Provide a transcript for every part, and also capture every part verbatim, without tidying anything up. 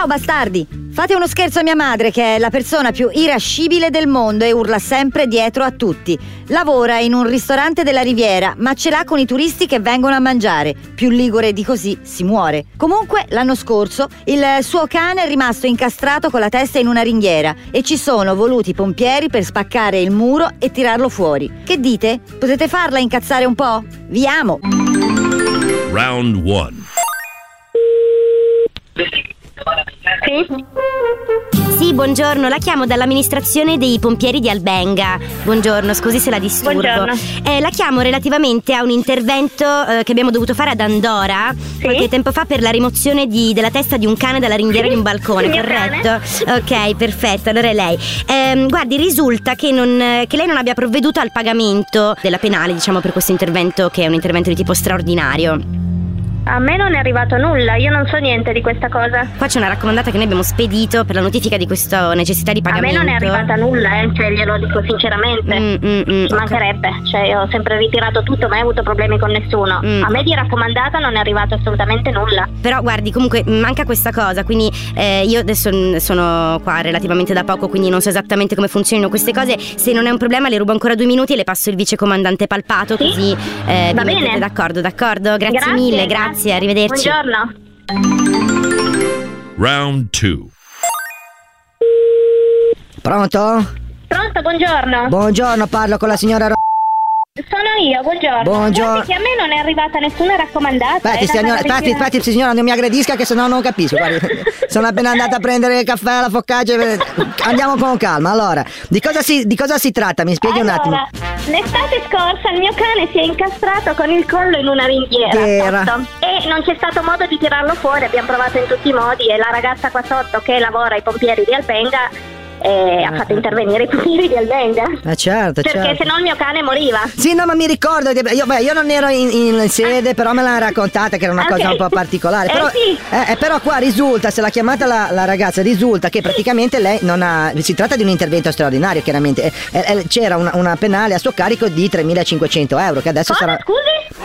Ciao bastardi! Fate uno scherzo a mia madre, che è la persona più irascibile del mondo e urla sempre dietro a tutti. Lavora in un ristorante della Riviera, ma ce l'ha con i turisti che vengono a mangiare. Più ligure di così si muore. Comunque, l'anno scorso, il suo cane è rimasto incastrato con la testa in una ringhiera e ci sono voluti i pompieri per spaccare il muro e tirarlo fuori. Che dite? Potete farla incazzare un po'? Vi amo! Round one. Sì? Sì, buongiorno, la chiamo dall'amministrazione dei pompieri di Albenga. Buongiorno, scusi se la disturbo. Buongiorno. Eh, la chiamo relativamente a un intervento eh, che abbiamo dovuto fare ad Andora Sì? qualche tempo fa per la rimozione di, della testa di un cane dalla ringhiera Sì, di un balcone, il mio corretto? Ok, perfetto, allora è lei. Ehm, guardi, risulta che, non, che lei non abbia provveduto al pagamento della penale, diciamo, per questo intervento, che è un intervento di tipo straordinario. A me non è arrivato nulla, io non so niente di questa cosa. Qua c'è una raccomandata che noi abbiamo spedito per la notifica di questa necessità di A me pagamento. non è arrivata nulla, eh, cioè glielo dico sinceramente. Mm, mm, mm, Ci mancherebbe, cioè io ho sempre ritirato tutto, mai avuto problemi con nessuno. Mm. A me di raccomandata non è arrivato assolutamente nulla. Però guardi, comunque manca questa cosa, quindi eh, io adesso mm, sono qua relativamente da poco, quindi non so esattamente come funzionino queste cose. Se non è un problema le rubo ancora due minuti e le passo il vicecomandante Palpato, Sì? così eh, Va vi mettete bene. d'accordo, d'accordo? Grazie, Grazie, mille, grazie. grazie, arrivederci. Buongiorno. Round two. Pronto? Pronto, buongiorno. Buongiorno, parlo con la signora Ro... Sono io, buongiorno. Buongiorno. Guardi che a me non è arrivata nessuna raccomandata. Aspetti, è nata signora, la aspetti, richiesta- aspetti, signora, non mi aggredisca che sennò non capisco. Guardi, sono appena andata a prendere il caffè alla focaccia. Andiamo con calma. Allora, di cosa si, di cosa si tratta? Mi spieghi un attimo. Allora, l'estate scorsa il mio cane si è incastrato con il collo in una ringhiera Che era? sotto, e non c'è stato modo di tirarlo fuori. Abbiamo provato in tutti i modi e la ragazza qua sotto che lavora ai pompieri di Albenga eh, ha fatto intervenire i pompieri di Albenga. Eh certo, Perché certo. se no il mio cane moriva. Sì, no, ma mi ricordo, io, beh, io non ero in, in sede, però me l'hanno raccontata che era una Ah, cosa ok. un po' particolare. Eh, Però, sì. eh, eh, però qua risulta, se l'ha chiamata la, la ragazza, risulta che praticamente lei non ha. Si tratta di un intervento straordinario, chiaramente. Eh, eh, c'era una, una penale a suo carico di tremilacinquecento euro, che adesso Cosa, sarà. scusi?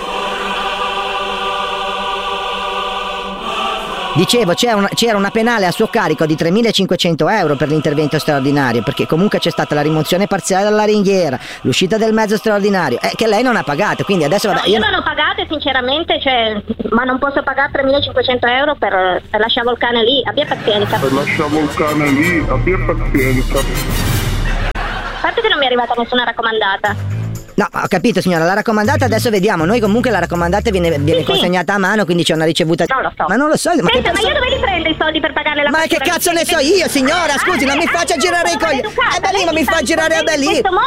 Dicevo, c'era una, c'era una penale a suo carico di tremilacinquecento euro per l'intervento straordinario, perché comunque c'è stata la rimozione parziale dalla ringhiera, l'uscita del mezzo straordinario, eh, che lei non ha pagato, quindi adesso vabbè, No, io non ho pagate sinceramente, cioè, ma non posso pagare tremilacinquecento euro per, per lasciare il cane lì. Abbia pazienza. Lasciamo il cane lì, abbia pazienza. A parte che non mi è arrivata nessuna raccomandata. No, ho capito signora, la raccomandata adesso vediamo. Noi comunque la raccomandata viene, viene Sì, sì. consegnata a mano, quindi c'è una ricevuta. Non lo so. Ma non lo so, ma che Senta, ma cazzo- io dove li prendo i soldi per pagare la Ma che fattura? cazzo ne so io, signora? Scusi, non mi faccia girare i coglioni. Eh, beh, lì non mi fa girare a Bellini.